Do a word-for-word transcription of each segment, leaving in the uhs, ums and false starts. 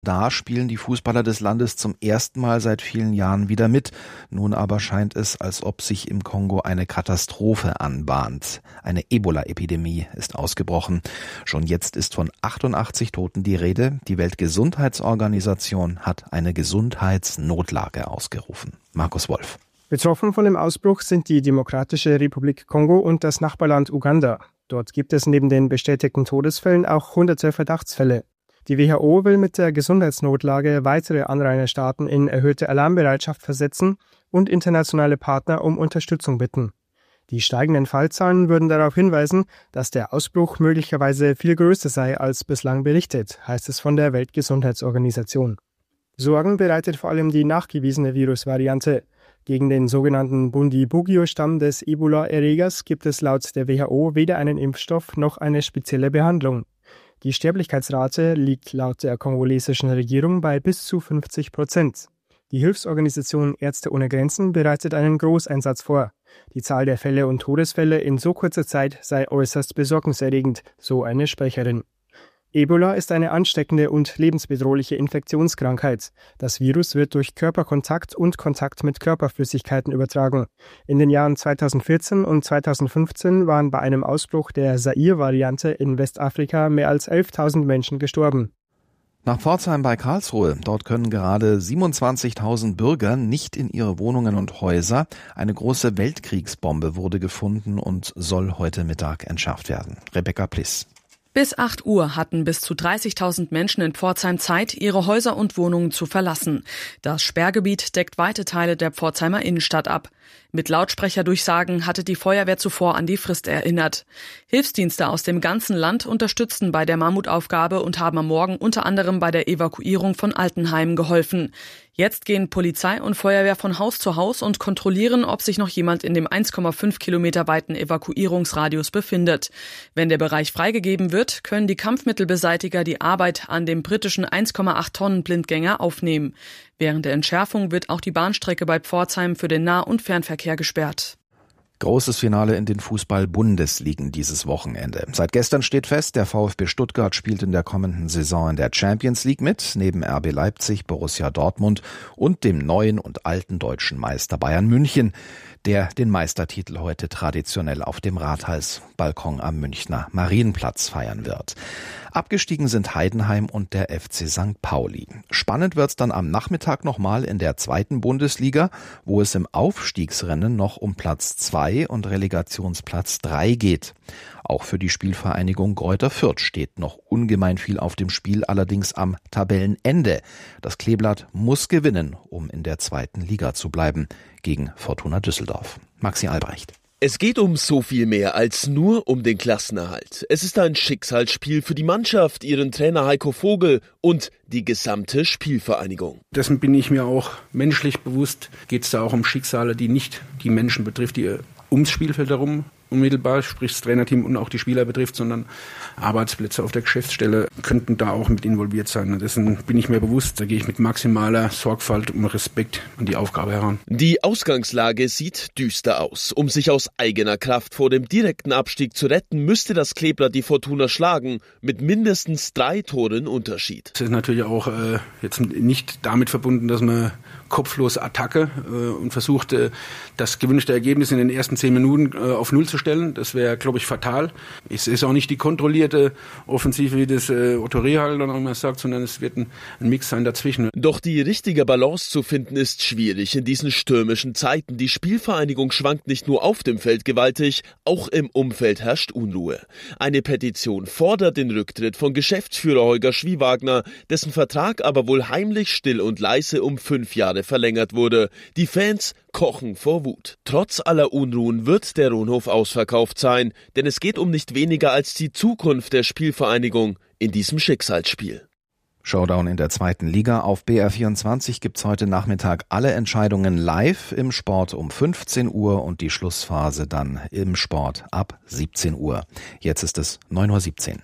Da spielen die Fußballer des Landes zum ersten Mal seit vielen Jahren wieder mit. Nun aber scheint es, als ob sich im Kongo eine Katastrophe anbahnt. Eine Ebola-Epidemie ist ausgebrochen. Schon jetzt ist von achtundachtzig Toten die Rede. Die Weltgesundheitsorganisation hat eine Gesundheitsnotlage ausgerufen. Markus Wolf. Betroffen von dem Ausbruch sind die Demokratische Republik Kongo und das Nachbarland Uganda. Dort gibt es neben den bestätigten Todesfällen auch hunderte Verdachtsfälle. Die W H O will mit der Gesundheitsnotlage weitere Anrainerstaaten in erhöhte Alarmbereitschaft versetzen und internationale Partner um Unterstützung bitten. Die steigenden Fallzahlen würden darauf hinweisen, dass der Ausbruch möglicherweise viel größer sei als bislang berichtet, heißt es von der Weltgesundheitsorganisation. Sorgen bereitet vor allem die nachgewiesene Virusvariante. Gegen den sogenannten Bundibugyo-Stamm des Ebola-Erregers gibt es laut der W H O weder einen Impfstoff noch eine spezielle Behandlung. Die Sterblichkeitsrate liegt laut der kongolesischen Regierung bei bis zu fünfzig Prozent. Die Hilfsorganisation Ärzte ohne Grenzen bereitet einen Großeinsatz vor. Die Zahl der Fälle und Todesfälle in so kurzer Zeit sei äußerst besorgniserregend, so eine Sprecherin. Ebola ist eine ansteckende und lebensbedrohliche Infektionskrankheit. Das Virus wird durch Körperkontakt und Kontakt mit Körperflüssigkeiten übertragen. In den Jahren zweitausendvierzehn und zweitausendfünfzehn waren bei einem Ausbruch der Zaire-Variante in Westafrika mehr als elftausend Menschen gestorben. Nach Pforzheim bei Karlsruhe. Dort können gerade siebenundzwanzigtausend Bürger nicht in ihre Wohnungen und Häuser. Eine große Weltkriegsbombe wurde gefunden und soll heute Mittag entschärft werden. Rebecca Pliss. Bis acht Uhr hatten bis zu dreißigtausend Menschen in Pforzheim Zeit, ihre Häuser und Wohnungen zu verlassen. Das Sperrgebiet deckt weite Teile der Pforzheimer Innenstadt ab. Mit Lautsprecherdurchsagen hatte die Feuerwehr zuvor an die Frist erinnert. Hilfsdienste aus dem ganzen Land unterstützten bei der Mammutaufgabe und haben am Morgen unter anderem bei der Evakuierung von Altenheimen geholfen. Jetzt gehen Polizei und Feuerwehr von Haus zu Haus und kontrollieren, ob sich noch jemand in dem eins Komma fünf Kilometer weiten Evakuierungsradius befindet. Wenn der Bereich freigegeben wird, können die Kampfmittelbeseitiger die Arbeit an dem britischen eins Komma acht Tonnen Blindgänger aufnehmen. Während der Entschärfung wird auch die Bahnstrecke bei Pforzheim für den Nah- und Fernverkehr gesperrt. Großes Finale in den Fußball-Bundesligen dieses Wochenende. Seit gestern steht fest, der VfB Stuttgart spielt in der kommenden Saison in der Champions League mit, neben R B Leipzig, Borussia Dortmund und dem neuen und alten deutschen Meister Bayern München, der den Meistertitel heute traditionell auf dem Rathausbalkon am Münchner Marienplatz feiern wird. Abgestiegen sind Heidenheim und der F C Sankt Pauli. Spannend wird's dann am Nachmittag nochmal in der zweiten Bundesliga, wo es im Aufstiegsrennen noch um Platz zwei und Relegationsplatz drei geht. Auch für die Spielvereinigung Greuther Fürth steht noch ungemein viel auf dem Spiel, allerdings am Tabellenende. Das Kleeblatt muss gewinnen, um in der zweiten Liga zu bleiben, gegen Fortuna Düsseldorf. Maxi Albrecht. Es geht um so viel mehr als nur um den Klassenerhalt. Es ist ein Schicksalsspiel für die Mannschaft, ihren Trainer Heiko Vogel und die gesamte Spielvereinigung. Dessen bin ich mir auch menschlich bewusst. Geht es da auch um Schicksale, die nicht die Menschen betrifft, die ums Spielfeld herum unmittelbar, sprich das Trainerteam und auch die Spieler betrifft, sondern Arbeitsplätze auf der Geschäftsstelle könnten da auch mit involviert sein. Dessen bin ich mir bewusst, da gehe ich mit maximaler Sorgfalt und Respekt an die Aufgabe heran. Die Ausgangslage sieht düster aus. Um sich aus eigener Kraft vor dem direkten Abstieg zu retten, müsste das Kleeblatt die Fortuna schlagen, mit mindestens drei Toren Unterschied. Es ist natürlich auch äh, jetzt nicht damit verbunden, dass man kopflos Attacke äh, und versucht, äh, das gewünschte Ergebnis in den ersten zehn Minuten äh, auf Null zu stellen. Das wäre, glaube ich, fatal. Es ist auch nicht die kontrollierte Offensive, wie das äh, Otto Rehagel dann auch immer sagt, sondern es wird ein, ein Mix sein dazwischen. Doch die richtige Balance zu finden ist schwierig in diesen stürmischen Zeiten. Die Spielvereinigung schwankt nicht nur auf dem Feld gewaltig, auch im Umfeld herrscht Unruhe. Eine Petition fordert den Rücktritt von Geschäftsführer Holger Schwiewagner, dessen Vertrag aber wohl heimlich, still und leise um fünf Jahre verlängert wurde. Die Fans kochen vor Wut. Trotz aller Unruhen wird der Ronhof ausverkauft sein, denn es geht um nicht weniger als die Zukunft der Spielvereinigung in diesem Schicksalsspiel. Showdown in der zweiten Liga. Auf B R vierundzwanzig gibt's heute Nachmittag alle Entscheidungen live im Sport um fünfzehn Uhr und die Schlussphase dann im Sport ab siebzehn Uhr. Jetzt ist es neun Uhr siebzehn.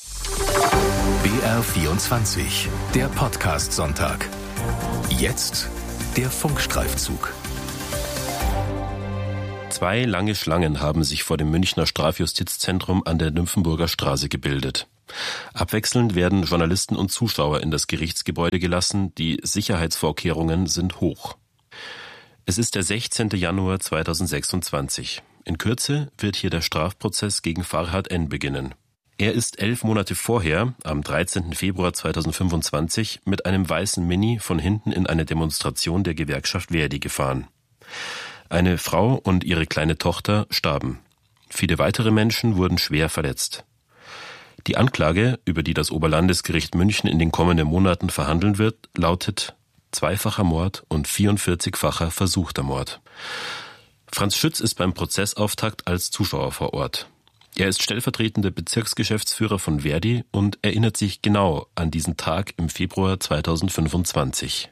B R vierundzwanzig, der Podcast-Sonntag. Jetzt der Funkstreifzug. Zwei lange Schlangen haben sich vor dem Münchner Strafjustizzentrum an der Nymphenburger Straße gebildet. Abwechselnd werden Journalisten und Zuschauer in das Gerichtsgebäude gelassen. Die Sicherheitsvorkehrungen sind hoch. Es ist der sechzehnten Januar zweitausendsechsundzwanzig. In Kürze wird hier der Strafprozess gegen Farhad N. beginnen. Er ist elf Monate vorher, am dreizehnten Februar zweitausendfünfundzwanzig, mit einem weißen Mini von hinten in eine Demonstration der Gewerkschaft Verdi gefahren. Eine Frau und ihre kleine Tochter starben. Viele weitere Menschen wurden schwer verletzt. Die Anklage, über die das Oberlandesgericht München in den kommenden Monaten verhandeln wird, lautet zweifacher Mord und vierundvierzigfacher versuchter Mord. Franz Schütz ist beim Prozessauftakt als Zuschauer vor Ort. Er ist stellvertretender Bezirksgeschäftsführer von Verdi und erinnert sich genau an diesen Tag im Februar zweitausendfünfundzwanzig.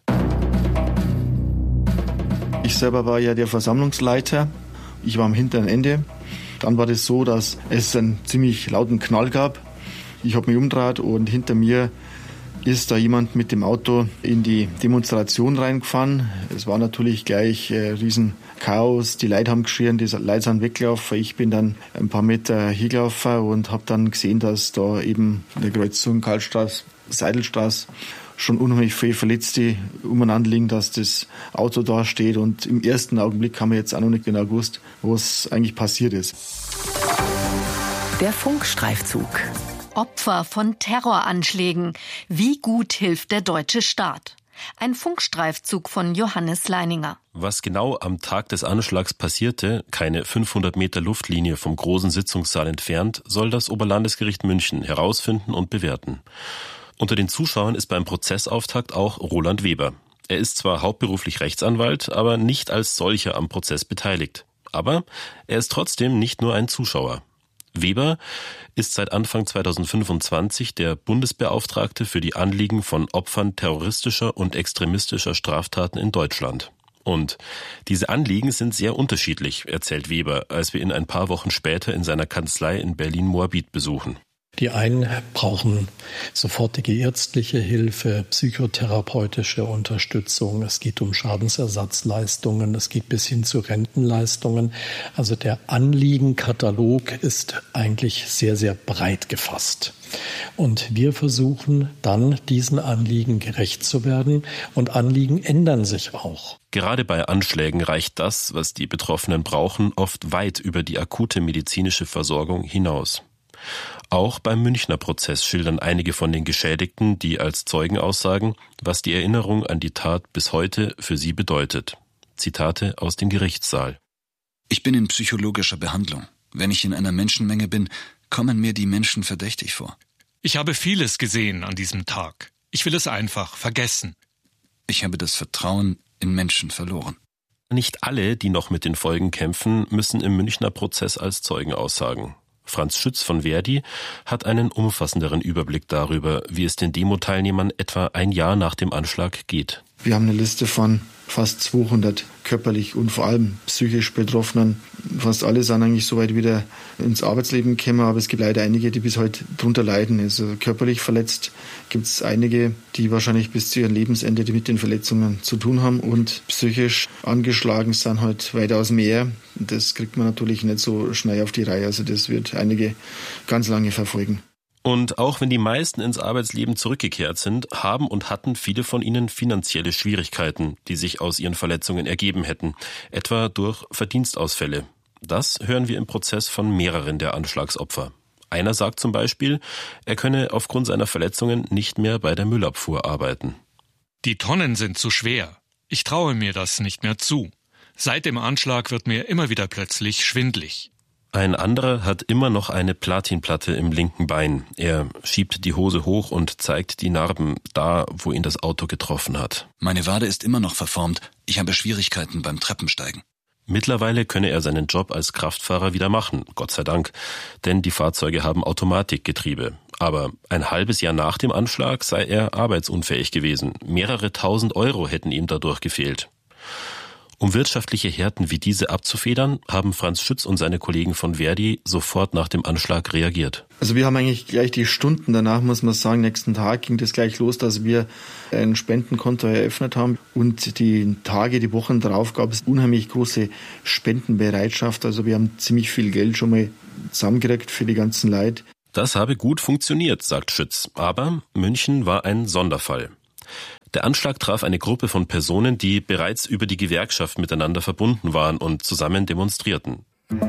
Ich selber war ja der Versammlungsleiter. Ich war am hinteren Ende. Dann war das so, dass es einen ziemlich lauten Knall gab. Ich habe mich umgedreht und hinter mir ist da jemand mit dem Auto in die Demonstration reingefahren. Es war natürlich gleich äh, riesen Chaos. Die Leute haben geschrien, die Leute sind weggelaufen. Ich bin dann ein paar Meter hingelaufen und habe dann gesehen, dass da eben in der Kreuzung Karlstraße, Seidelstraße schon unheimlich viele Verletzte umeinander liegen, dass das Auto da steht. Und im ersten Augenblick haben wir jetzt auch noch nicht genau gewusst, was eigentlich passiert ist. Der Funkstreifzug. Opfer von Terroranschlägen. Wie gut hilft der deutsche Staat? Ein Funkstreifzug von Johannes Leininger. Was genau am Tag des Anschlags passierte, keine fünfhundert Meter Luftlinie vom großen Sitzungssaal entfernt, soll das Oberlandesgericht München herausfinden und bewerten. Unter den Zuschauern ist beim Prozessauftakt auch Roland Weber. Er ist zwar hauptberuflich Rechtsanwalt, aber nicht als solcher am Prozess beteiligt. Aber er ist trotzdem nicht nur ein Zuschauer. Weber ist seit Anfang zweitausendfünfundzwanzig der Bundesbeauftragte für die Anliegen von Opfern terroristischer und extremistischer Straftaten in Deutschland. Und diese Anliegen sind sehr unterschiedlich, erzählt Weber, als wir ihn ein paar Wochen später in seiner Kanzlei in Berlin-Moabit besuchen. Die einen brauchen sofortige ärztliche Hilfe, psychotherapeutische Unterstützung. Es geht um Schadensersatzleistungen, es geht bis hin zu Rentenleistungen. Also der Anliegenkatalog ist eigentlich sehr, sehr breit gefasst. Und wir versuchen dann, diesen Anliegen gerecht zu werden. Und Anliegen ändern sich auch. Gerade bei Anschlägen reicht das, was die Betroffenen brauchen, oft weit über die akute medizinische Versorgung hinaus. Auch beim Münchner Prozess schildern einige von den Geschädigten, die als Zeugen aussagen, was die Erinnerung an die Tat bis heute für sie bedeutet. Zitate aus dem Gerichtssaal. Ich bin in psychologischer Behandlung. Wenn ich in einer Menschenmenge bin, kommen mir die Menschen verdächtig vor. Ich habe vieles gesehen an diesem Tag. Ich will es einfach vergessen. Ich habe das Vertrauen in Menschen verloren. Nicht alle, die noch mit den Folgen kämpfen, müssen im Münchner Prozess als Zeugen aussagen. Franz Schütz von Verdi hat einen umfassenderen Überblick darüber, wie es den Demo-Teilnehmern etwa ein Jahr nach dem Anschlag geht. Wir haben eine Liste von fast zweihundert körperlich und vor allem psychisch Betroffenen. Fast alle sind eigentlich soweit wieder ins Arbeitsleben gekommen, aber es gibt leider einige, die bis heute drunter leiden. Also körperlich verletzt gibt es einige, die wahrscheinlich bis zu ihrem Lebensende mit den Verletzungen zu tun haben, und psychisch angeschlagen sind halt weitaus mehr. Das kriegt man natürlich nicht so schnell auf die Reihe. Also das wird einige ganz lange verfolgen. Und auch wenn die meisten ins Arbeitsleben zurückgekehrt sind, haben und hatten viele von ihnen finanzielle Schwierigkeiten, die sich aus ihren Verletzungen ergeben hätten, etwa durch Verdienstausfälle. Das hören wir im Prozess von mehreren der Anschlagsopfer. Einer sagt zum Beispiel, er könne aufgrund seiner Verletzungen nicht mehr bei der Müllabfuhr arbeiten. Die Tonnen sind zu schwer. Ich traue mir das nicht mehr zu. Seit dem Anschlag wird mir immer wieder plötzlich schwindlig. Ein anderer hat immer noch eine Platinplatte im linken Bein. Er schiebt die Hose hoch und zeigt die Narben, da, wo ihn das Auto getroffen hat. Meine Wade ist immer noch verformt. Ich habe Schwierigkeiten beim Treppensteigen. Mittlerweile könne er seinen Job als Kraftfahrer wieder machen, Gott sei Dank, denn die Fahrzeuge haben Automatikgetriebe. Aber ein halbes Jahr nach dem Anschlag sei er arbeitsunfähig gewesen. Mehrere tausend Euro hätten ihm dadurch gefehlt. Um wirtschaftliche Härten wie diese abzufedern, haben Franz Schütz und seine Kollegen von Verdi sofort nach dem Anschlag reagiert. Also wir haben eigentlich gleich die Stunden danach, muss man sagen, nächsten Tag ging das gleich los, dass wir ein Spendenkonto eröffnet haben. Und die Tage, die Wochen darauf gab es unheimlich große Spendenbereitschaft. Also wir haben ziemlich viel Geld schon mal zusammengekriegt für die ganzen Leute. Das habe gut funktioniert, sagt Schütz. Aber München war ein Sonderfall. Der Anschlag traf eine Gruppe von Personen, die bereits über die Gewerkschaft miteinander verbunden waren und zusammen demonstrierten.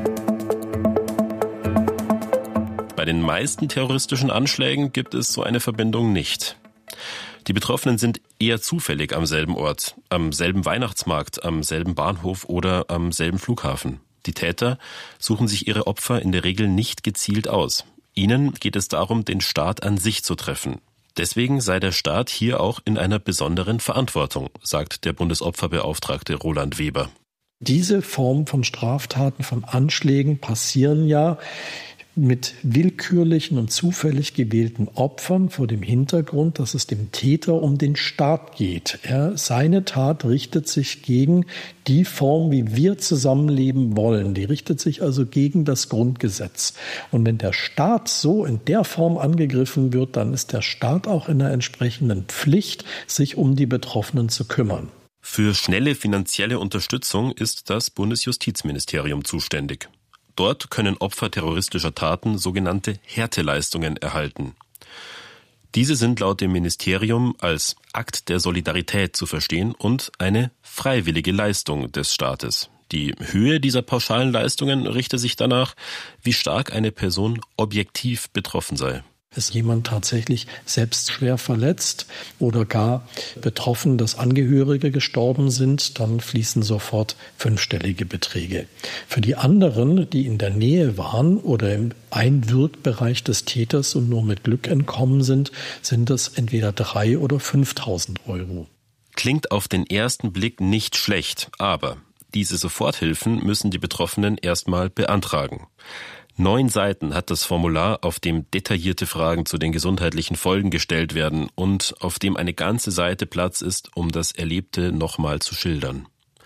Bei den meisten terroristischen Anschlägen gibt es so eine Verbindung nicht. Die Betroffenen sind eher zufällig am selben Ort, am selben Weihnachtsmarkt, am selben Bahnhof oder am selben Flughafen. Die Täter suchen sich ihre Opfer in der Regel nicht gezielt aus. Ihnen geht es darum, den Staat an sich zu treffen. Deswegen sei der Staat hier auch in einer besonderen Verantwortung, sagt der Bundesopferbeauftragte Roland Weber. Diese Form von Straftaten, von Anschlägen passieren ja mit willkürlichen und zufällig gewählten Opfern vor dem Hintergrund, dass es dem Täter um den Staat geht. Er, seine Tat richtet sich gegen die Form, wie wir zusammenleben wollen. Die richtet sich also gegen das Grundgesetz. Und wenn der Staat so in der Form angegriffen wird, dann ist der Staat auch in der entsprechenden Pflicht, sich um die Betroffenen zu kümmern. Für schnelle finanzielle Unterstützung ist das Bundesjustizministerium zuständig. Dort können Opfer terroristischer Taten sogenannte Härteleistungen erhalten. Diese sind laut dem Ministerium als Akt der Solidarität zu verstehen und eine freiwillige Leistung des Staates. Die Höhe dieser pauschalen Leistungen richte sich danach, wie stark eine Person objektiv betroffen sei. Ist jemand tatsächlich selbst schwer verletzt oder gar betroffen, dass Angehörige gestorben sind, dann fließen sofort fünfstellige Beträge. Für die anderen, die in der Nähe waren oder im Einwirkbereich des Täters und nur mit Glück entkommen sind, sind es entweder drei oder fünftausend Euro. Klingt auf den ersten Blick nicht schlecht, aber diese Soforthilfen müssen die Betroffenen erstmal beantragen. Neun Seiten hat das Formular, auf dem detaillierte Fragen zu den gesundheitlichen Folgen gestellt werden und auf dem eine ganze Seite Platz ist, um das Erlebte nochmal zu schildern.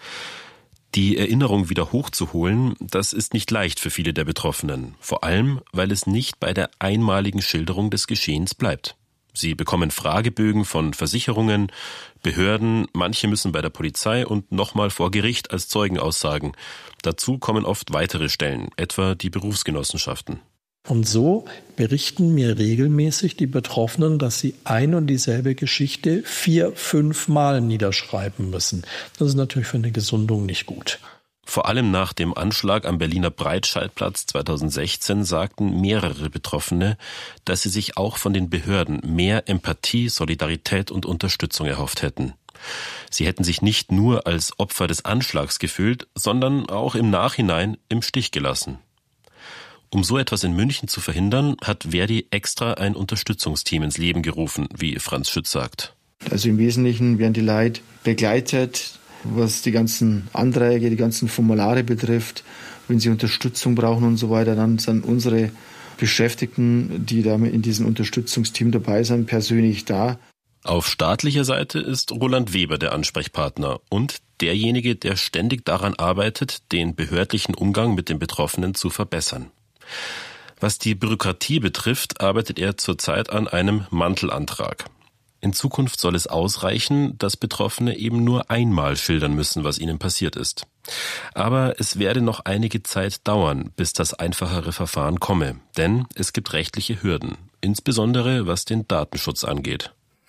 Die Erinnerung wieder hochzuholen, das ist nicht leicht für viele der Betroffenen, vor allem, weil es nicht bei der einmaligen Schilderung des Geschehens bleibt. Sie bekommen Fragebögen von Versicherungen, Behörden, manche müssen bei der Polizei und nochmal vor Gericht als Zeugen aussagen. Dazu kommen oft weitere Stellen, etwa die Berufsgenossenschaften. Und so berichten mir regelmäßig die Betroffenen, dass sie ein und dieselbe Geschichte vier, fünf Mal niederschreiben müssen. Das ist natürlich für eine Gesundung nicht gut. Vor allem nach dem Anschlag am Berliner Breitscheidplatz zweitausendsechzehn sagten mehrere Betroffene, dass sie sich auch von den Behörden mehr Empathie, Solidarität und Unterstützung erhofft hätten. Sie hätten sich nicht nur als Opfer des Anschlags gefühlt, sondern auch im Nachhinein im Stich gelassen. Um so etwas in München zu verhindern, hat Verdi extra ein Unterstützungsteam ins Leben gerufen, wie Franz Schütz sagt. Also im Wesentlichen werden die Leute begleitet, was die ganzen Anträge, die ganzen Formulare betrifft. Wenn sie Unterstützung brauchen und so weiter, dann sind unsere Beschäftigten, die da in diesem Unterstützungsteam dabei sind, persönlich da. Auf staatlicher Seite ist Roland Weber der Ansprechpartner und derjenige, der ständig daran arbeitet, den behördlichen Umgang mit den Betroffenen zu verbessern. Was die Bürokratie betrifft, arbeitet er zurzeit an einem Mantelantrag. In Zukunft soll es ausreichen, dass Betroffene eben nur einmal schildern müssen, was ihnen passiert ist. Aber es werde noch einige Zeit dauern, bis das einfachere Verfahren komme, denn es gibt rechtliche Hürden, insbesondere was den Datenschutz angeht.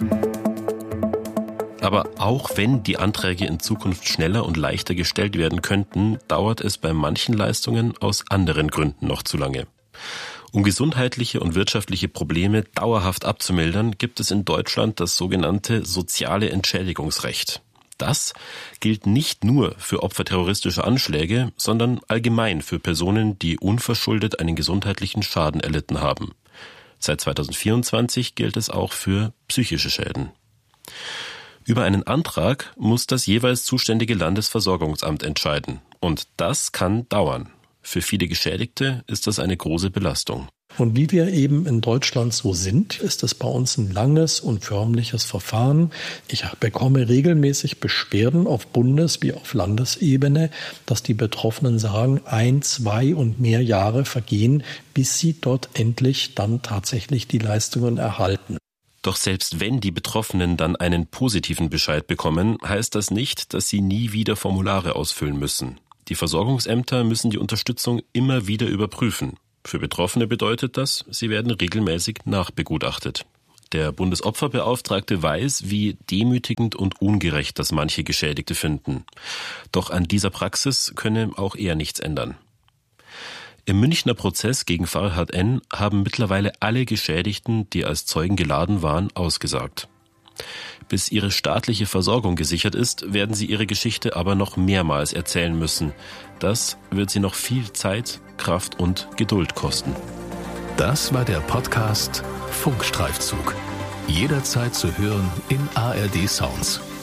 Aber auch wenn die Anträge in Zukunft schneller und leichter gestellt werden könnten, dauert es bei manchen Leistungen aus anderen Gründen noch zu lange. Um gesundheitliche und wirtschaftliche Probleme dauerhaft abzumildern, gibt es in Deutschland das sogenannte soziale Entschädigungsrecht. Das gilt nicht nur für Opfer terroristischer Anschläge, sondern allgemein für Personen, die unverschuldet einen gesundheitlichen Schaden erlitten haben. Seit zweitausendvierundzwanzig gilt es auch für psychische Schäden. Über einen Antrag muss das jeweils zuständige Landesversorgungsamt entscheiden. Und das kann dauern. Für viele Geschädigte ist das eine große Belastung. Und wie wir eben in Deutschland so sind, ist es bei uns ein langes und förmliches Verfahren. Ich bekomme regelmäßig Beschwerden auf Bundes- wie auf Landesebene, dass die Betroffenen sagen, ein, zwei und mehr Jahre vergehen, bis sie dort endlich dann tatsächlich die Leistungen erhalten. Doch selbst wenn die Betroffenen dann einen positiven Bescheid bekommen, heißt das nicht, dass sie nie wieder Formulare ausfüllen müssen. Die Versorgungsämter müssen die Unterstützung immer wieder überprüfen. Für Betroffene bedeutet das, sie werden regelmäßig nachbegutachtet. Der Bundesopferbeauftragte weiß, wie demütigend und ungerecht das manche Geschädigte finden. Doch an dieser Praxis könne auch er nichts ändern. Im Münchner Prozess gegen Farhad N. haben mittlerweile alle Geschädigten, die als Zeugen geladen waren, ausgesagt. Bis ihre staatliche Versorgung gesichert ist, werden sie ihre Geschichte aber noch mehrmals erzählen müssen. Das wird sie noch viel Zeit, Kraft und Geduld kosten. Das war der Podcast Funkstreifzug. Jederzeit zu hören in A R D Sounds.